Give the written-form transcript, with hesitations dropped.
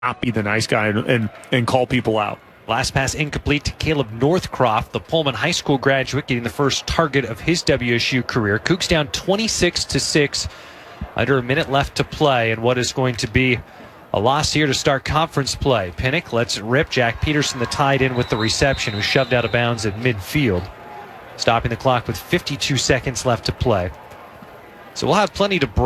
not be the nice guy and call people out. Last pass incomplete to Caleb Northcroft, the Pullman High School graduate, getting the first target of his WSU career. Cougs down 26-6, under a minute left to play, and what is going to be a loss here to start conference play. Pinnock lets it rip. Jack Peterson, the tight end with the reception, who shoved out of bounds at midfield, stopping the clock with 52 seconds left to play. So we'll have plenty to break.